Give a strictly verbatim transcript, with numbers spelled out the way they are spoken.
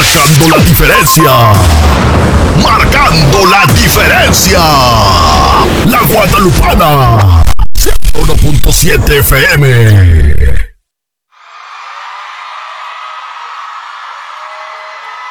Marcando la diferencia. Marcando la diferencia. La Guadalupana. ciento uno punto siete F M.